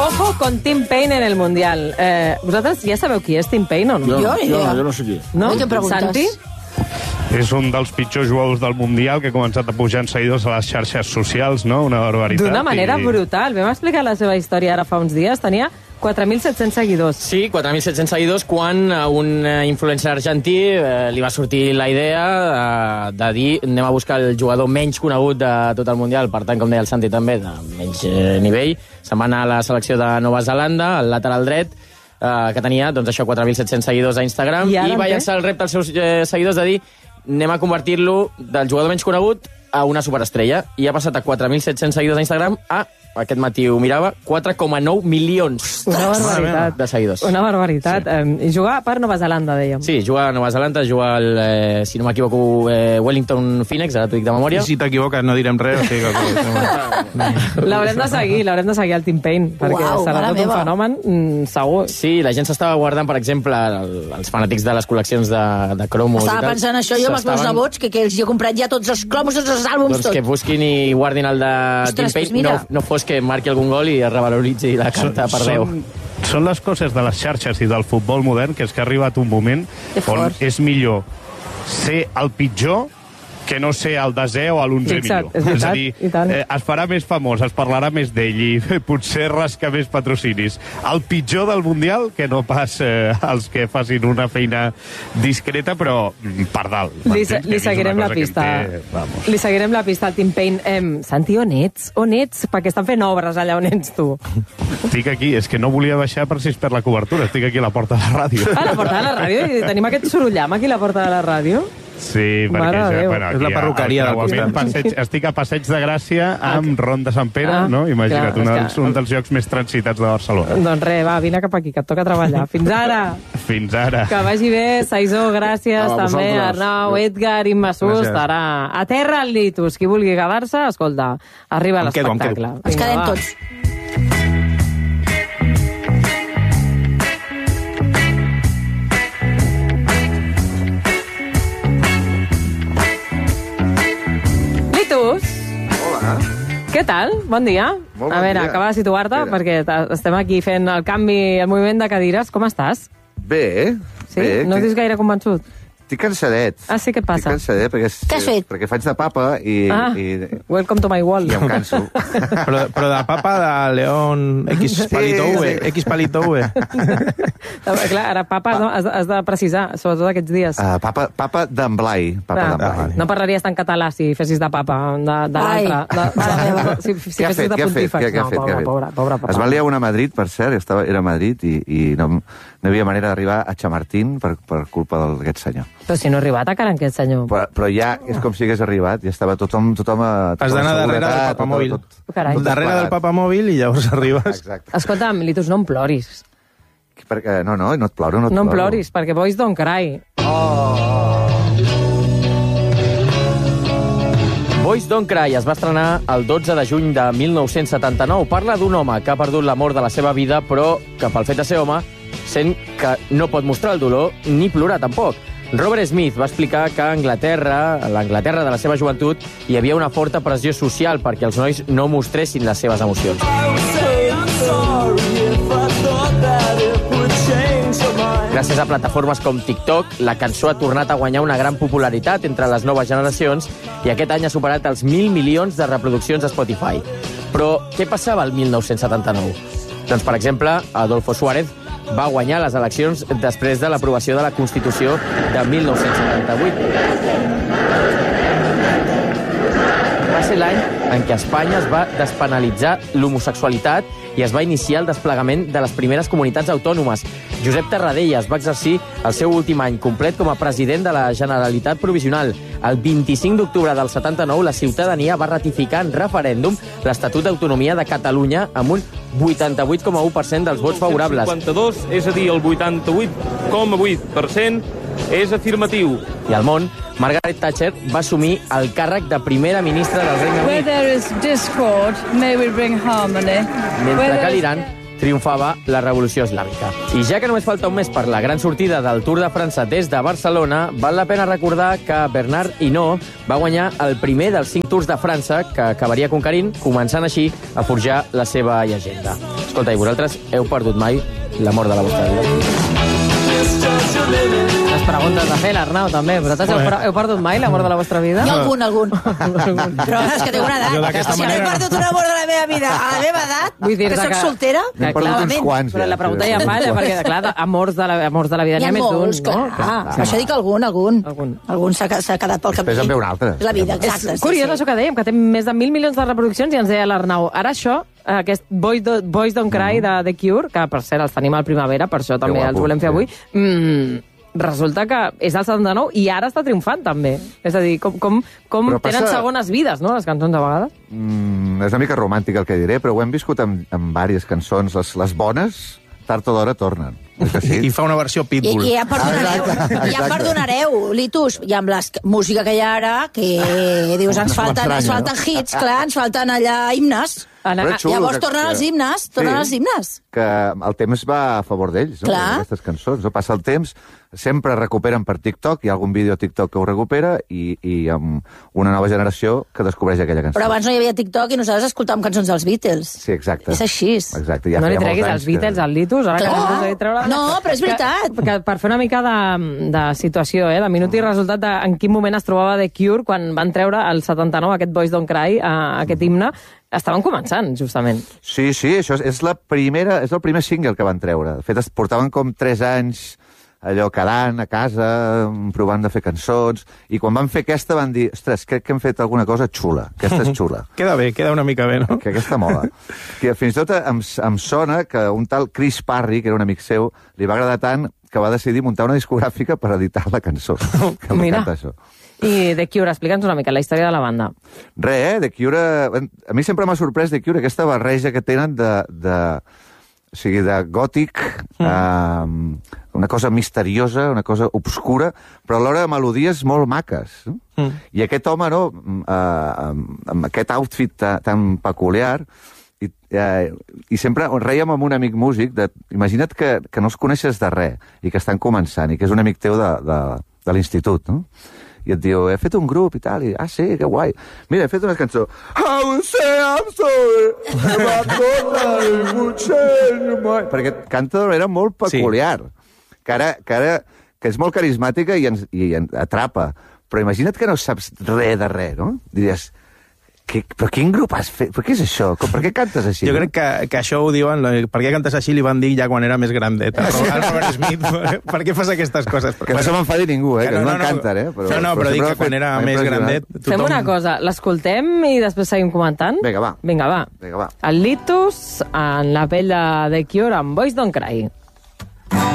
Ojo con Tim Payne en el Mundial. Vosaltres ja sabeu qui és Tim Payne o no? Jo no sé qui. No? Què preguntes? Santi? És un dels pitjors jugadors del Mundial que ha començat a pujar en seguidors a les xarxes socials, no? Una barbaritat. D'una manera brutal. Vam explicar la seva història ara fa uns dies. Tenia 4.700 seguidors. Sí, 4.700 seguidors, quan a un influencer argentí li va sortir la idea de dir anem a buscar el jugador menys conegut de tot el Mundial, per tant, com deia el Santi també, de menys nivell. Se'n va anar a la selecció de Nova Zelanda, al lateral dret, que tenia, doncs això, 4.700 seguidors a Instagram, i va llançar el repte als seus seguidors de dir anem a convertir-lo del jugador menys conegut a una superestrella. I ha passat a 4.700 seguidors a Instagram a, aquest matí ho mirava, 4,9 milions de seguidors. Una barbaritat. I jugar per Nova Zelanda, dèiem. Sí, juga a Nova Zelanda, juga al, si no m'equivoco, Wellington Phoenix, ara t'ho dic de memòria. I si t'equivoques no direm res. O sigui, l'haurem de seguir al Tim Payne, perquè serà tot un fenomen, segur. Sí, la gent s'estava guardant, per exemple, els fanàtics de les col·leccions de cromos. Estava pensant això jo amb els meus nebots, que els he comprat ja tots els cromos, tots els àlbums, doncs que busquin i guardin el de Tim Payne, no fos que marqui algun gol i es revaloritzi la carta per 10. Són les coses de les xarxes i del futbol modern que és que ha arribat un moment on és millor ser el pitjor que no ser el desè o l'onzè millor. És a dir, es farà més famós, es parlarà més d'ell i potser rasca més patrocinis. El pitjor del Mundial, que no pas els que facin una feina discreta, però per dalt. Li seguirem la pista. Li seguirem la pista al Tim Payne. Santi, on ets? On ets? Perquè estan fent obres allà on ets tu. Estic aquí, és que no volia baixar per si es perd la cobertura. Estic aquí a la porta de la ràdio. A la porta de la ràdio? I tenim aquest sorollam aquí a la porta de la ràdio? Sí, perquè és la perruqueria del costat. Estic a Passeig de Gràcia amb Ron de Sant Pere, no? Imagina't, un dels llocs més transitats de Barcelona. Doncs res, va, vine cap aquí, que et toca treballar. Fins ara! Fins ara. Que vagi bé, Saisó, gràcies, també, Arnau, Edgar, Imma Sus, estarà a terra al Litus. Qui vulgui quedar-se, escolta, arriba a l'espectacle. Ens quedem tots. Hola. Què tal? Bon dia. Molt bon a veure, dia. acaba de situar-te, perquè estem aquí fent el canvi, el moviment de cadires. Com estàs? Bé. Sí? No dius gaire convençut? Estic cansadet. Ah, sí? Què passa? Estic cansadet perquè, Què has fet? perquè faig de papa i Welcome to my world. em canso. Però de papa de León X palito V. X palito V. Clar, ara papa no, has de precisar, sobretot aquests dies. Papa d'en Blai. No parlaries tan català si fessis de papa, de l'altre. Si fessis de pontífex. Pobre papa. Es va liar una a Madrid, per cert, era a Madrid i no hi havia manera d'arribar a Chamartín per culpa d'aquest senyor. Però si no ha arribat encara aquest senyor. Però ja és com si hagués arribat, ja estava tothom a... Has d'anar darrere del papamòbil. Darrere del papamòbil i llavors arribes. Escolta'm, Litus, no em ploris. Perquè, no et ploro, no em ploris, perquè Boys Don't Cry. Boys Don't Cry es va estrenar el 12 de juny de 1979. Parla d'un home que ha perdut l'amor de la seva vida, però que pel fet de ser home sent que no pot mostrar el dolor ni plorar tampoc. Robert Smith va explicar que a l'Anglaterra de la seva joventut hi havia una forta pressió social perquè els nois no mostressin les seves emocions. Gràcies a plataformes com TikTok, la cançó ha tornat a guanyar una gran popularitat entre les noves generacions i aquest any ha superat els 1.000 milions de reproduccions a Spotify. Però què passava el 1979? Doncs, per exemple, Adolfo Suárez va guanyar les eleccions després de l'aprovació de la Constitució de 1978. Va ser l'any en què a Espanya es va despenalitzar l'homosexualitat i es va iniciar el desplegament de les primeres comunitats autònomes. Josep Tarradellas va exercir el seu últim any complet com a president de la Generalitat Provisional. El 25 d'octubre del 79, la ciutadania va ratificar en referèndum l'Estatut d'Autonomia de Catalunya amb un 88,1% dels vots favorables. 52, és a dir, el 88,8% és afirmatiu. I al món, Margaret Thatcher va assumir el càrrec de primera ministra del Regne Unit. Where there is discord, may we bring harmony. Mentre que a l'Iran triomfava la revolució islàmica. I ja que només falta un mes per la gran sortida del Tour de França des de Barcelona, val la pena recordar que Bernard Hinault va guanyar el primer dels 5 Tours de França que acabaria conquerint, començant així a forjar la seva llegenda. Escolta, i vosaltres heu perdut mai l'amor de la vostra vida? Les preguntes de fer, l'Arnau, també. Vosaltres heu perdut mai l'amor de la vostra vida? Hi ha algun. Però és que tinc una edat. Si no he perdut un amor de la meva vida a la meva edat, que soc soltera, n'hem perdut uns quants. Però la pregunta ja falla, perquè, clar, amors de la vida n'hi ha més d'un, no? Per això dic algun. Algun s'ha quedat pel camí. Després en ve un altre. És la vida, exacte. És curiós això que dèiem, que té més de 1.000 milions de reproduccions, i ens deia l'Arnau, ara això, aquest Boys Don't Cry de The Cure, que per cert els tenim al Primavera, per això també els volem fer avui, resulta que és del 79 i ara està triomfant, també. És a dir, com tenen segones vides, no?, les cançons a vegades. És una mica romàntic el que diré, però ho hem viscut amb diverses cançons. Les bones, tard o d'hora, tornen. I fa una versió Pitbull. I ja perdonareu, Litus, i amb la música que hi ha ara, que dius, ens falten hits, clar, ens falten allà himnes. Llavors tornen els himnes. Que el temps va a favor d'ells, no? Aquestes cançons. No? Passa el temps, sempre recuperen per TikTok, hi ha algun vídeo a TikTok que ho recupera, i amb una nova generació que descobreix aquella cançó. Però abans no hi havia TikTok i nosaltres escoltàvem cançons dels Beatles. Sí, exacte. És així. Exacte. No li treguis els Beatles al Litus, ara que no us he de treure... No, però és veritat. Que per fer una mica de situació, de minut i resultat de en quin moment es trobava The Cure quan van treure el 79 aquest Boys Don't Cry, aquest himne, estaven començant, justament. Sí, això és el primer single que van treure. De fet, es portaven com 3 anys allò quedant a casa, provant de fer cançons, i quan van fer aquesta van dir, ostres, crec que hem fet alguna cosa xula, aquesta és xula. Queda una mica bé, no? Que aquesta mola. Que fins i tot em sona que un tal Chris Parry, que era un amic seu, li va agradar tant que va decidir muntar una discogràfica per editar la cançó. Mira. I The Cure, explica'ns una mica la història de la banda. The Cure... A mi sempre m'ha sorprès The Cure, aquesta barreja que tenen de gòtic, una cosa misteriosa, una cosa obscura, però alhora melodies molt maques. I aquest home, no, amb aquest outfit tan peculiar, i sempre reiem amb un amic músic, imagina't que no els coneixes de res, i que estan començant, i que és un amic teu de l'institut, no? I et diu, he fet un grup i tal, i sí, que guai. Mira, he fet una cançó. I will say I'm sorry, perquè canta d'una manera molt peculiar, que és molt carismàtica i atrapa. Però imagina't que no saps res de res, no? Diries, però quin grup has fet? Per què és això? Per què cantes així? Jo crec que això ho diuen, per què cantes així li van dir ja quan era més grandet. El Robert Smith, per què fas aquestes coses? Que no se m'enfadi ningú, que no canten, però dic que quan era més grandet... Fem una cosa, l'escoltem i després seguim comentant? Vinga, va. El Litus en la pell de The Cure amb Boys Don't Cry.